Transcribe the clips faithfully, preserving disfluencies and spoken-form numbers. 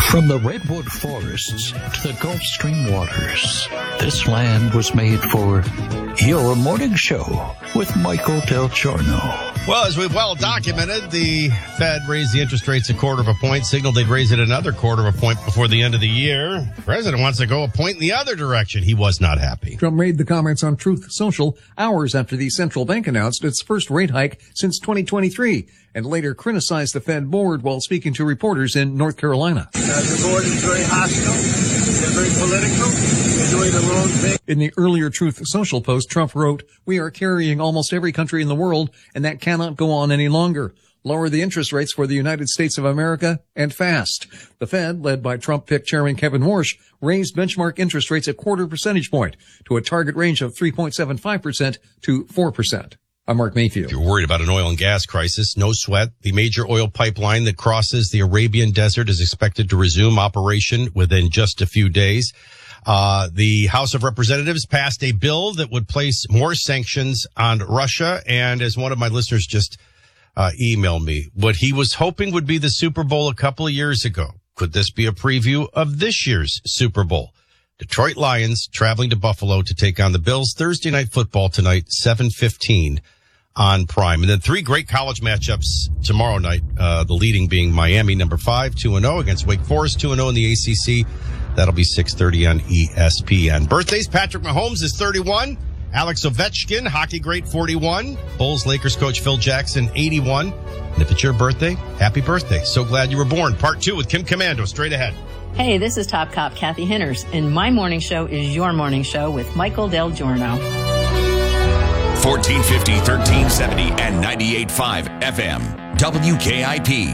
From the redwood forests to the Gulf Stream waters, this land was made for your morning show with Michael Del Giorno. Well, as we've well documented, the Fed raised the interest rates a quarter of a point, signaled they'd raise it another quarter of a point before the end of the year. The president wants to go a point in the other direction. He was not happy. Trump made the comments on Truth Social hours after the central bank announced its first rate hike since twenty twenty-three, and later criticized the Fed board while speaking to reporters in North Carolina. Uh, the board is very hostile. They're very political. They're doing the wrong thing. In the earlier Truth Social post, Trump wrote, "We are carrying almost every country in the world, and that cannot go on any longer. Lower the interest rates for the United States of America, and fast." The Fed, led by Trump pick Chairman Kevin Warsh, raised benchmark interest rates a quarter percentage point to a target range of three point seven five percent to four percent. I'm Mark Mayfield. If you're worried about an oil and gas crisis, no sweat. The major oil pipeline that crosses the Arabian Desert is expected to resume operation within just a few days. Uh, the House of Representatives passed a bill that would place more sanctions on Russia. And as one of my listeners just uh, emailed me, what he was hoping would be the Super Bowl a couple of years ago. Could this be a preview of this year's Super Bowl? Detroit Lions traveling to Buffalo to take on the Bills. Thursday night football tonight, seven fifteen on Prime. And then three great college matchups tomorrow night, uh, the leading being Miami, number five, two and oh against Wake Forest, two and oh in the A C C. That'll be six thirty on E S P N. Birthdays, Patrick Mahomes is thirty-one. Alex Ovechkin, hockey great, forty-one. Bulls Lakers coach Phil Jackson, eighty-one. And if it's your birthday, happy birthday. So glad you were born. Part two with Kim Commando, straight ahead. Hey, this is Top Cop Kathy Henners, and my morning show is your morning show with Michael Del Giorno. fourteen fifty, thirteen seventy, and ninety-eight point five F M. W K I P.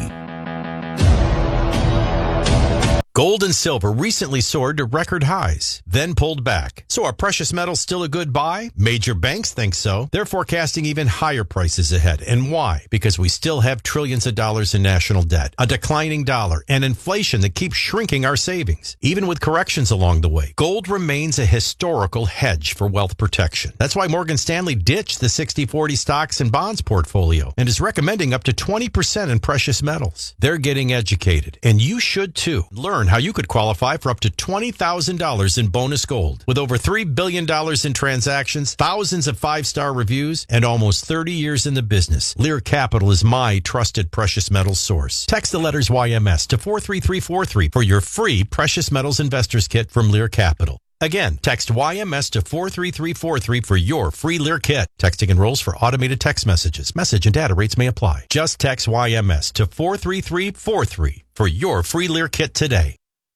Gold and silver recently soared to record highs, then pulled back. So are precious metals still a good buy? Major banks think so. They're forecasting even higher prices ahead. And why? Because we still have trillions of dollars in national debt, a declining dollar, and inflation that keeps shrinking our savings. Even with corrections along the way, gold remains a historical hedge for wealth protection. That's why Morgan Stanley ditched the sixty forty stocks and bonds portfolio and is recommending up to twenty percent in precious metals. They're getting educated, and you should too. Learn how you could qualify for up to twenty thousand dollars in bonus gold. With over three billion dollars in transactions, thousands of five-star reviews, and almost thirty years in the business, Lear Capital is my trusted precious metals source. Text the letters Y M S to four three three four three for your free Precious Metals Investors Kit from Lear Capital. Again, text Y M S to four three three four three for your free Lear kit. Texting enrolls for automated text messages. Message and data rates may apply. Just text Y M S to four three three four three for your free Lear kit today.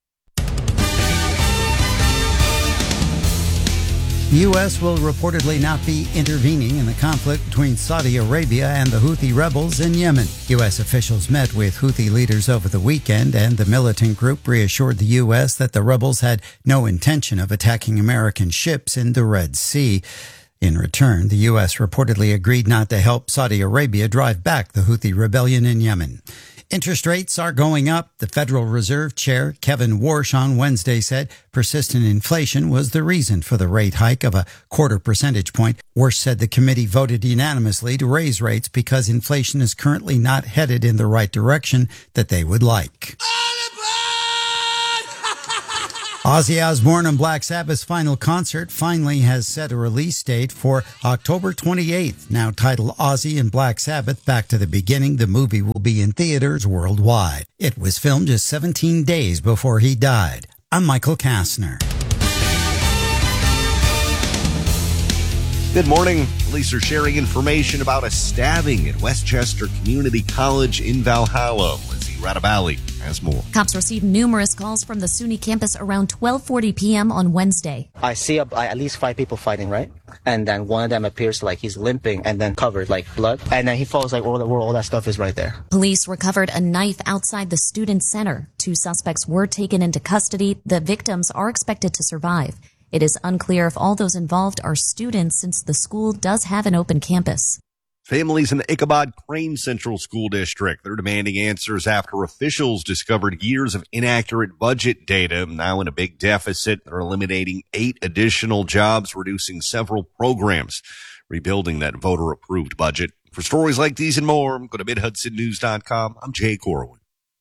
The U S will reportedly not be intervening in the conflict between Saudi Arabia and the Houthi rebels in Yemen. U S officials met with Houthi leaders over the weekend, and the militant group reassured the U S that the rebels had no intention of attacking American ships in the Red Sea. In return, the U S reportedly agreed not to help Saudi Arabia drive back the Houthi rebellion in Yemen. Interest rates are going up. The Federal Reserve Chair, Kevin Warsh, on Wednesday said persistent inflation was the reason for the rate hike of a quarter percentage point. Warsh said the committee voted unanimously to raise rates because inflation is currently not headed in the right direction that they would like. Ozzy Osbourne and Black Sabbath's final concert finally has set a release date for October twenty-eighth. Now titled Ozzy and Black Sabbath Back to the Beginning, the movie will be in theaters worldwide. It was filmed just seventeen days before he died. I'm Michael Kastner. Good morning. Police are sharing information about a stabbing at Westchester Community College in Valhalla. Lizzie Radabali has more. Cops received numerous calls from the SUNY campus around twelve forty p.m. on Wednesday. I see a, at least five people fighting, right? And then one of them appears like he's limping and then covered like blood. And then he falls like all, the, all that stuff is right there. Police recovered a knife outside the student center. Two suspects were taken into custody. The victims are expected to survive. It is unclear if all those involved are students since the school does have an open campus. Families in the Ichabod Crane Central School District, they're demanding answers after officials discovered years of inaccurate budget data. Now in a big deficit, they're eliminating eight additional jobs, reducing several programs, rebuilding that voter-approved budget. For stories like these and more, go to mid hudson news dot com. I'm Jay Corwin.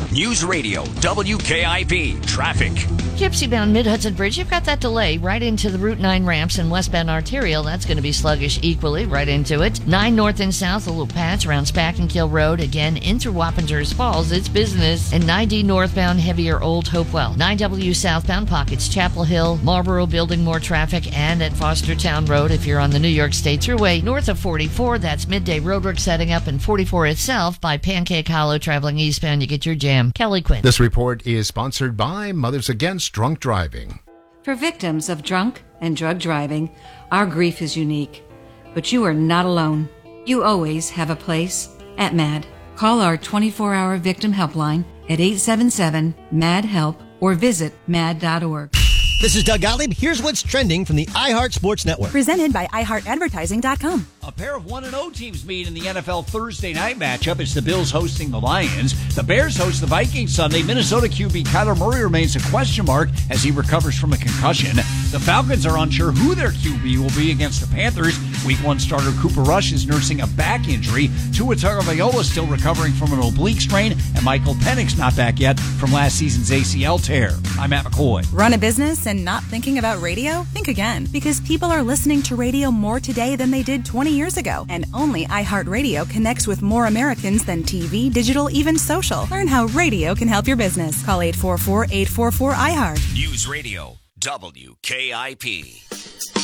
News Radio W K I P traffic. Gypsy-bound Mid-Hudson Bridge, you've got that delay right into the Route nine ramps and westbound arterial. That's going to be sluggish equally right into it. nine north and south, a little patch around Spackenkill Road. Again, into Wappingers Falls, it's business. And nine D northbound, heavier Old Hopewell. nine W southbound, pockets Chapel Hill, Marlboro building more traffic, and at Fostertown Road if you're on the New York State Thruway. North of forty-four, that's midday roadwork setting up, and forty-four itself by Pancake Hollow traveling eastbound. You get your jam. Kelly Quinn. This report is sponsored by Mothers Against Drunk Driving. For victims of drunk and drug driving, our grief is unique. But you are not alone. You always have a place at MAD. Call our twenty-four hour victim helpline at eight seven seven, M A D, HELP or visit mad dot org. This is Doug Gottlieb. Here's what's trending from the iHeart Sports Network. Presented by i heart advertising dot com. A pair of one and oh teams meet in the N F L Thursday night matchup. It's the Bills hosting the Lions. The Bears host the Vikings Sunday. Minnesota Q B Kyler Murray remains a question mark as he recovers from a concussion. The Falcons are unsure who their Q B will be against the Panthers. Week one starter Cooper Rush is nursing a back injury. Tua Tagovailoa still recovering from an oblique strain, and Michael Penix not back yet from last season's A C L tear. I'm Matt McCoy. Run a business and not thinking about radio? Think again, because people are listening to radio more today than they did twenty years ago, and only iHeartRadio connects with more Americans than T V, digital, even social. Learn how radio can help your business. Call eight four four, eight four four, I heart. News Radio W K I P.